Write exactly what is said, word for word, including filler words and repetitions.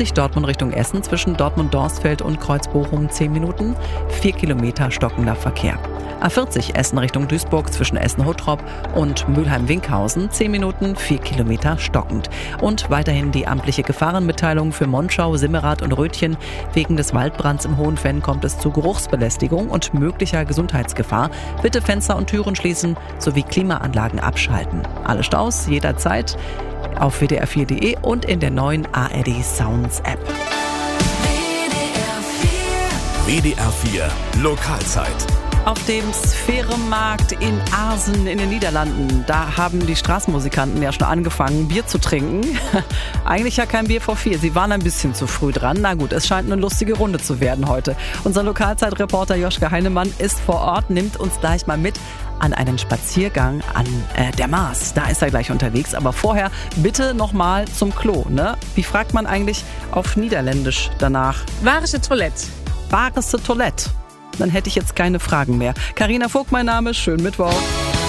fünfzig Dortmund Richtung Essen zwischen Dortmund-Dorsfeld und Kreuz-Bochum zehn Minuten, vier Kilometer stockender Verkehr. A vierzig Essen Richtung Duisburg zwischen Essen-Huttrop und Mülheim-Winkhausen zehn Minuten, vier Kilometer stockend. Und weiterhin die amtliche Gefahrenmitteilung für Monschau, Simmerath und Rötchen. Wegen des Waldbrands im Hohenfenn kommt es zu Geruchsbelästigung und möglicher Gesundheitsgefahr. Bitte Fenster und Türen schließen sowie Klimaanlagen abschalten. Alle Staus jederzeit auf w d r vier punkt d e und in der neuen A R D Sounds App. W D R vier Lokalzeit. Auf dem Sphärenmarkt in Aarsen in den Niederlanden, da haben die Straßenmusikanten ja schon angefangen, Bier zu trinken. Eigentlich ja kein Bier vor vier, sie waren ein bisschen zu früh dran. Na gut, es scheint eine lustige Runde zu werden heute. Unser Lokalzeitreporter Joschka Heinemann ist vor Ort, nimmt uns gleich mal mit an einen Spaziergang an äh, der Maas. Da ist er gleich unterwegs, aber vorher bitte nochmal zum Klo, ne? Wie fragt man eigentlich auf Niederländisch danach? Waar is het toilet? Waar is het toilet? Dann hätte ich jetzt keine Fragen mehr. Carina Vogt mein Name, schönen Mittwoch.